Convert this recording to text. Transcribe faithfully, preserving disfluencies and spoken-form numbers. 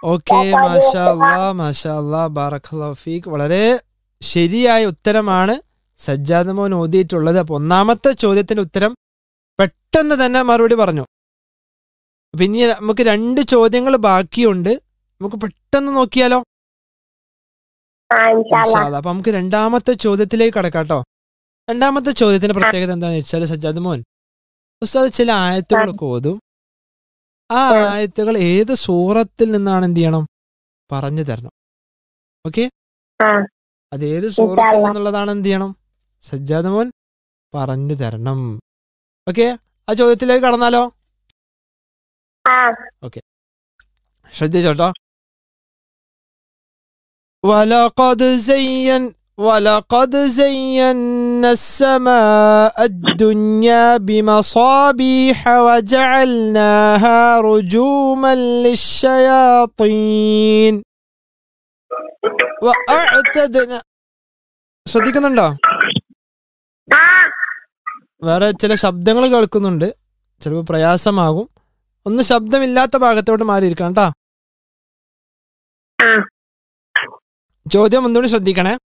Okay, മാഷാ അല്ലാ, മാഷാ അല്ലാ, ബാറക്കല്ലാഹു ഫീക്ക്. വളരെ ശരിയായ ഉത്തരമാണ് സജ്ജാദ് മോൻ ഓതിയിട്ടുള്ളത്. അപ്പൊ ഒന്നാമത്തെ ചോദ്യത്തിന്റെ ഉത്തരം പെട്ടെന്ന് തന്നെ മറുപടി പറഞ്ഞു. പിന്നെ നമുക്ക് രണ്ട് ചോദ്യങ്ങൾ ബാക്കിയുണ്ട്, നമുക്ക് പെട്ടെന്ന് നോക്കിയാലോ? ഇൻഷാ അല്ലാ. അപ്പൊ നമുക്ക് രണ്ടാമത്തെ ചോദ്യത്തിലേക്ക് കടക്കാട്ടോ. രണ്ടാമത്തെ ചോദ്യത്തിന്റെ പ്രത്യേകത എന്താണെന്ന് വെച്ചാൽ, സജ്ജാദ് മോൻ ഉസ്താദ് ചില ആയത്തുകളൊക്കെ ഓതും. ആ ആയത്തുകൾ ഏത് സൂറത്തിൽ നിന്നാണ് എന്ത് ചെയ്യണം പറഞ്ഞു തരണം. ഓക്കെ, അത് ഏത് സൂറത്തിൽ നിന്നുള്ളതാണ് എന്ത് ചെയ്യണം സജ്ജാദ് മോൻ പറഞ്ഞു തരണം. ഓക്കെ, ആ ചോദ്യത്തിലേക്ക് കടന്നാലോ? ഓക്കെ, ശ്രദ്ധിച്ചോട്ടോ. وَلَقَدْ زَيَّنَّ وَلَقَدْ زَيَّنَّا السَّمَاءَ الدُّنْيَا بِمَصَابِيحَ وَجَعَلْنَاهَا رُجُومًا لِلشَّيَاطِينِ وَأَعْتَدْنَا. ശ്രദ്ധിക്കുന്നുണ്ടോ? വേറെ ചില ശബ്ദങ്ങൾ കേൾക്കുന്നുണ്ട്, ചിലപ്പോൾ പ്രയാസമാകും. ഒന്ന് ശബ്ദമില്ലാത്ത ഭാഗത്തോട്ട് മാറിയിരിക്കണം കേട്ടോ. ചോദ്യം ഒന്നുകൂടി ശ്രദ്ധിക്കണേ.